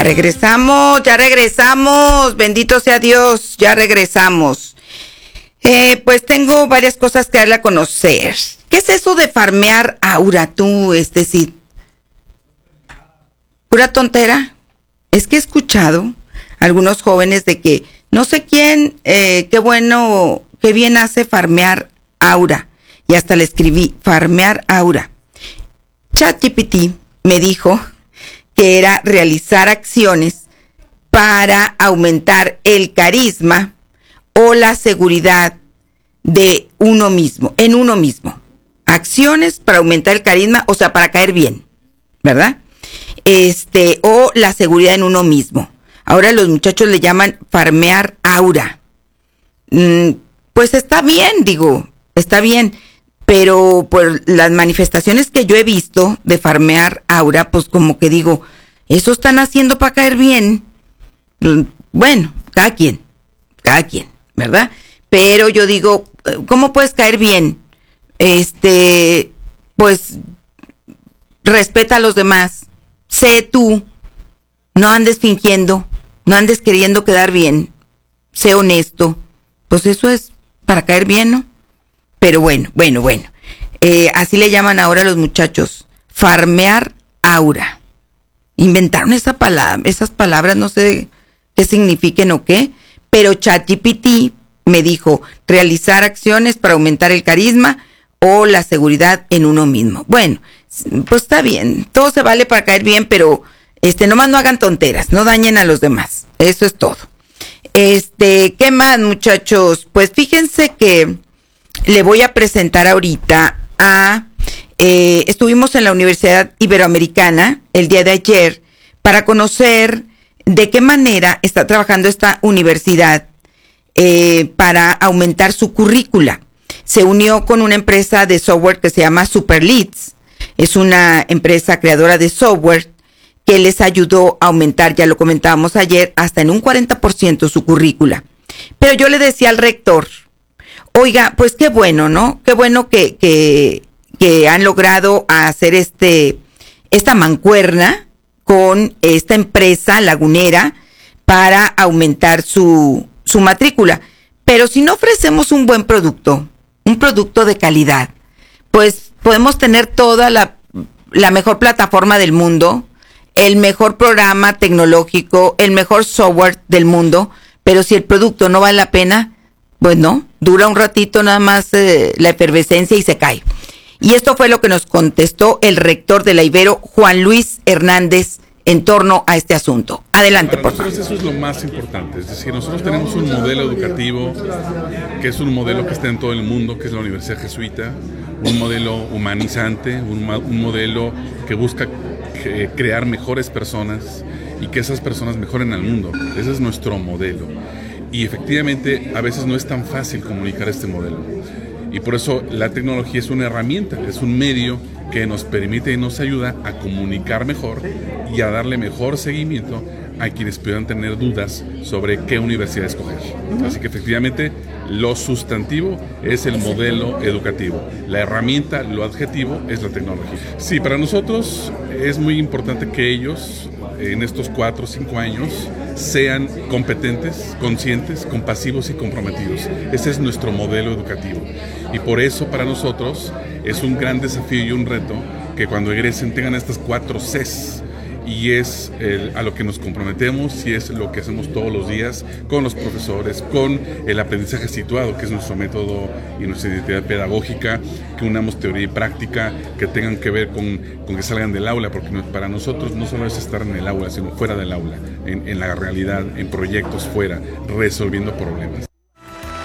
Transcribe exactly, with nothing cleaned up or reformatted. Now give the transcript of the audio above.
regresamos, ya regresamos, bendito sea Dios, ya regresamos. Eh, pues tengo varias cosas que darle a conocer. ¿Qué es eso de farmear aura tú, este sí? ¿Pura tontera? Es que he escuchado a algunos jóvenes de que no sé quién, eh, qué bueno, qué bien hace farmear aura. Y hasta le escribí, farmear aura. ChatGPT me dijo que era realizar acciones para aumentar el carisma o la seguridad de uno mismo, en uno mismo. Acciones para aumentar el carisma, o sea, para caer bien, ¿verdad? Este, o la seguridad en uno mismo. Ahora los muchachos le llaman farmear aura. Mm, pues está bien, digo, está bien. Pero por las manifestaciones que yo he visto de farmear aura, pues como que digo, eso están haciendo para caer bien. Bueno, cada quien, cada quien, ¿verdad? Pero yo digo, ¿cómo puedes caer bien? Este, pues, respeta a los demás, sé tú, no andes fingiendo, no andes queriendo quedar bien, sé honesto. Pues eso es para caer bien, ¿no? Pero bueno, bueno, bueno. Eh, así le llaman ahora a los muchachos. Farmear aura. Inventaron esa palabra, esas palabras, no sé qué signifiquen o qué, pero ChatGPT me dijo realizar acciones para aumentar el carisma o la seguridad en uno mismo. Bueno, pues está bien, todo se vale para caer bien, pero este, nomás no hagan tonteras, no dañen a los demás. Eso es todo. Este, ¿qué más, muchachos? Pues fíjense que le voy a presentar ahorita a, eh, estuvimos en la Universidad Iberoamericana el día de ayer para conocer de qué manera está trabajando esta universidad eh, para aumentar su currícula. Se unió con una empresa de software que se llama SuperLeads. Es una empresa creadora de software que les ayudó a aumentar, ya lo comentábamos ayer, hasta en un cuarenta por ciento su currícula. Pero yo le decía al rector, oiga, pues qué bueno, ¿no? Qué bueno que, que, que han logrado hacer este, esta mancuerna con esta empresa lagunera para aumentar su, su matrícula. Pero si no ofrecemos un buen producto, un producto de calidad, pues podemos tener toda la, la mejor plataforma del mundo, el mejor programa tecnológico, el mejor software del mundo, pero si el producto no vale la pena, pues no, dura un ratito nada más eh, la efervescencia y se cae. Y esto fue lo que nos contestó el rector de la Ibero, Juan Luis Hernández, en torno a este asunto. Adelante, por favor. Eso es lo más importante, es decir, nosotros tenemos un modelo educativo que es un modelo que está en todo el mundo, que es la Universidad Jesuita, un modelo humanizante, un, un modelo que busca que, crear mejores personas y que esas personas mejoren al mundo. Ese es nuestro modelo. Y efectivamente a veces no es tan fácil comunicar este modelo. Y por eso la tecnología es una herramienta, es un medio que nos permite y nos ayuda a comunicar mejor y a darle mejor seguimiento a quienes puedan tener dudas sobre qué universidad escoger. Así que efectivamente lo sustantivo es el modelo educativo, la herramienta, lo adjetivo es la tecnología. Sí, para nosotros es muy importante que ellos en estos cuatro o cinco años sean competentes, conscientes, compasivos y comprometidos. Ese es nuestro modelo educativo. Y por eso para nosotros es un gran desafío y un reto que cuando egresen tengan estas cuatro Cs. Y es el, a lo que nos comprometemos y es lo que hacemos todos los días con los profesores, con el aprendizaje situado, que es nuestro método y nuestra identidad pedagógica, que unamos teoría y práctica, que tengan que ver con, con que salgan del aula, porque no, para nosotros no solo es estar en el aula, sino fuera del aula, en, en la realidad, en proyectos fuera, resolviendo problemas.